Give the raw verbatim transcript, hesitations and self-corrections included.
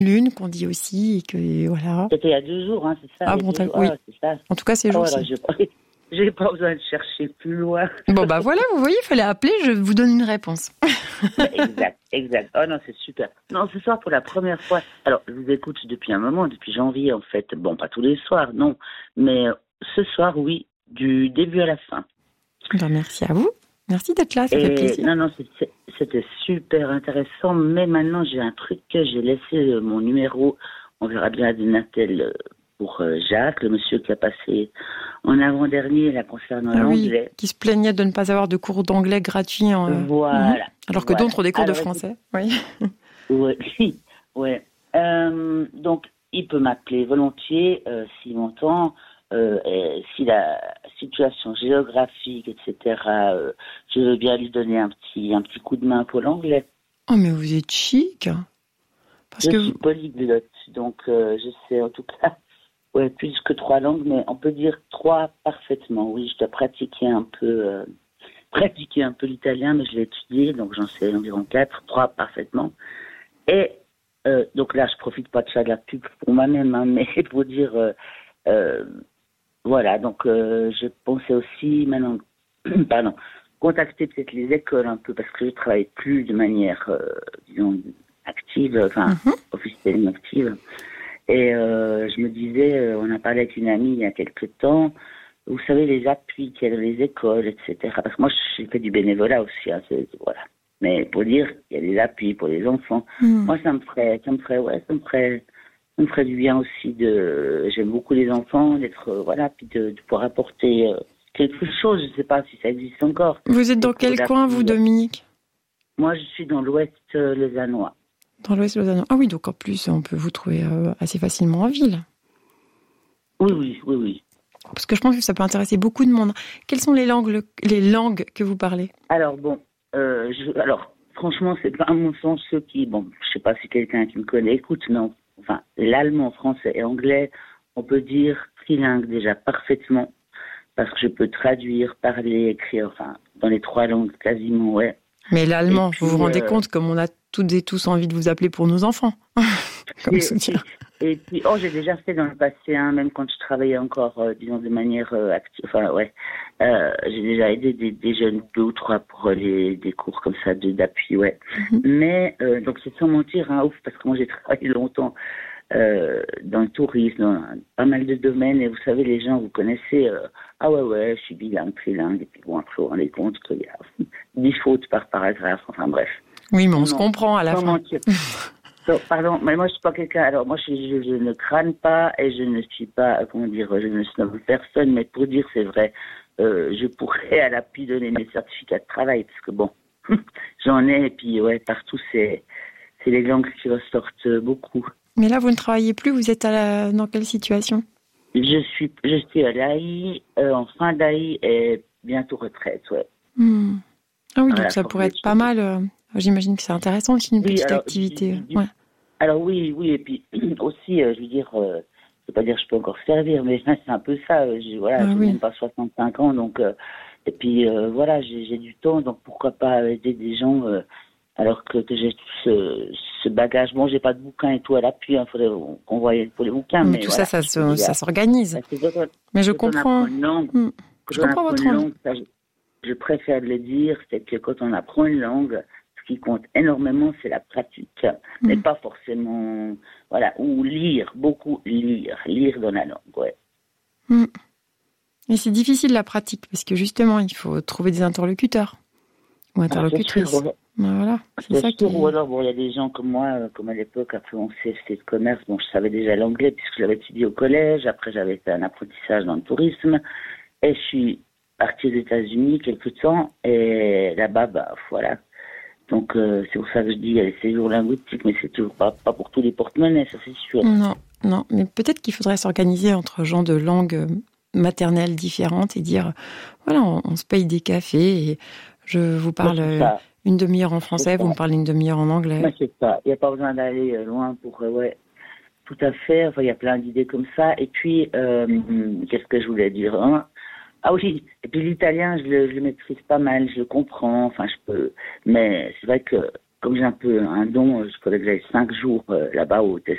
lune qu'on dit aussi et que voilà. C'était il y a deux jours, hein, c'est ça. Ah bon, oui. Ah, c'est ça. En tout cas, ces jours-ci. Oh, je j'ai pas besoin de chercher plus loin. Bon bah voilà, vous voyez, il fallait appeler, je vous donne une réponse. Exact, exact. Oh non, c'est super. Non, ce soir pour la première fois. Alors, je vous écoute depuis un moment, depuis janvier en fait. Bon, pas tous les soirs, non, mais ce soir, oui, du début à la fin. Ben, merci à vous. Merci d'être là, ça Et fait plaisir. Non, non, c'est, c'était super intéressant. Mais maintenant, j'ai un truc que j'ai laissé mon numéro. On verra bien à Natel pour Jacques, le monsieur qui a passé en avant-dernier là concernant ah l'anglais. Oui, qui se plaignait de ne pas avoir de cours d'anglais gratuits. En, voilà. Mmh. Alors que voilà. d'autres ont des cours Alors, de français. Oui. Oui, ouais. Euh, donc, il peut m'appeler volontiers euh, s'il m'entend. Euh, et si la situation géographique, et cetera, euh, je veux bien lui donner un petit, un petit coup de main pour l'anglais. Oh, mais vous êtes chic. Parce je que suis vous... polyglotte, donc euh, je sais en tout cas ouais, plus que trois langues, mais on peut dire trois parfaitement. Oui, je dois pratiquer un peu, euh, pratiquer un peu l'italien, mais je l'ai étudié, donc j'en sais environ quatre, trois parfaitement. Et euh, donc là, je profite pas de ça de la pub pour moi-même, hein, mais pour dire... Euh, euh, Voilà, donc euh, je pensais aussi maintenant, pardon, contacter peut-être les écoles un peu parce que je travaille plus de manière, euh, disons, active, enfin, mm-hmm. officiellement active. Et euh, je me disais, euh, on a parlé avec une amie il y a quelques temps, vous savez, les appuis qu'il y a dans les écoles, et cetera. Parce que moi, j'ai fait du bénévolat aussi, hein, c'est, voilà. Mais pour dire, il y a des appuis pour les enfants. Mm. Moi, ça me ferait, ça me ferait, ouais, ça me ferait... Ça me ferait du bien aussi de... J'aime beaucoup les enfants, d'être... Euh, voilà, puis de, de pouvoir apporter euh, quelque chose. Je ne sais pas si ça existe encore. Vous êtes dans quel coin, vous, Dominique ? Moi, je suis dans l'ouest euh, lausannois. Dans l'ouest lausannois. Ah oui, donc en plus, on peut vous trouver euh, assez facilement en ville. Oui, oui, oui, oui. Parce que je pense que ça peut intéresser beaucoup de monde. Quelles sont les langues, les langues que vous parlez ? Alors, bon, euh, je, alors, franchement, c'est pas à mon sens ceux qui... Bon, je ne sais pas si quelqu'un qui me connaît écoute, non. Enfin, l'allemand, français et anglais, on peut dire trilingue déjà parfaitement, parce que je peux traduire, parler, écrire, enfin, dans les trois langues quasiment, ouais. Mais l'allemand, puis, vous vous rendez euh, compte comme on a toutes et tous envie de vous appeler pour nos enfants, comme et, soutien. Et, et puis, oh, j'ai déjà fait dans le passé, hein, même quand je travaillais encore, euh, disons, de manière euh, active, enfin, ouais, euh, j'ai déjà aidé des, des jeunes, deux ou trois, pour les, des cours comme ça de, d'appui, ouais. Mm-hmm. Mais, euh, donc, c'est sans mentir, hein, ouf, parce que moi, j'ai travaillé longtemps euh, dans le tourisme, dans pas mal de domaines, et vous savez, les gens, vous connaissez, euh, ah ouais, ouais, je suis bilingue, trilingue, et puis bon, après, vous vous rendez compte qu'il y a dix fautes par paragraphe, enfin, bref. Oui, mais on non, se comprend à la fin. So, pardon, mais moi je suis pas quelqu'un. Alors moi je, je, je ne crâne pas et je ne suis pas, comment dire, je ne snobe personne. Mais pour dire c'est vrai, euh, je pourrais à l'appui donner mes certificats de travail parce que bon, j'en ai et puis ouais partout c'est c'est les langues qui ressortent beaucoup. Mais là vous ne travaillez plus, vous êtes à la... dans quelle situation ? Je suis je suis à l'A I, euh, en fin d'A I et bientôt retraite, ouais. Hmm. Ah oui, voilà, donc ça pourrait être pas mal. Euh... J'imagine que c'est intéressant aussi, une oui, petite alors, activité. Du, du, ouais. Alors oui, oui, et puis aussi, euh, je veux dire, euh, je veux pas dire que je peux encore servir, mais c'est un peu ça. Euh, je, voilà, ah, j'ai oui. même pas soixante-cinq ans, donc euh, et puis euh, voilà, j'ai, j'ai du temps, donc pourquoi pas aider des gens euh, alors que, que j'ai tout ce, ce bagage. Bon, j'ai pas de bouquin et tout à l'appui, il hein, faudrait qu'on voie pour les bouquins, mais, mais tout voilà, ça, ça, se, ça s'organise. D'autres, mais je comprends. Une langue, mmh. Je comprends votre langue, ça, je, je préfère le dire, c'est que quand on apprend une langue. Ce qui compte énormément, c'est la pratique, mmh. mais pas forcément, voilà, ou lire, beaucoup lire, lire dans la langue, ouais. Mmh. Et c'est difficile la pratique, parce que justement, il faut trouver des interlocuteurs, ou interlocutrices. Ah, ouais. ben voilà, c'est, c'est ça sûr, qui... ou alors, bon, il y a des gens comme moi, comme à l'époque, après mon C F C de commerce, bon, je savais déjà l'anglais, puisque j'avais étudié au collège, après j'avais fait un apprentissage dans le tourisme, et je suis partie aux États-Unis quelque temps, et là-bas, bah, voilà. Donc, euh, c'est pour ça que je dis, il y a les séjours linguistiques, mais c'est toujours pas, pas pour tous les porte-monnaies, ça c'est sûr. Non, non, mais peut-être qu'il faudrait s'organiser entre gens de langues maternelles différentes et dire, voilà, on, on se paye des cafés et je vous parle une demi-heure en français, vous me parlez une demi-heure en anglais. Mais c'est ça, il n'y a pas besoin d'aller loin pour, euh, ouais, tout à fait, enfin, il y a plein d'idées comme ça. Et puis, euh, qu'est-ce que je voulais dire, hein? Ah oui, et puis l'italien, je le, je le maîtrise pas mal, je le comprends, enfin je peux, mais c'est vrai que comme j'ai un peu un don, je faudrait que j'aille cinq jours euh, là-bas au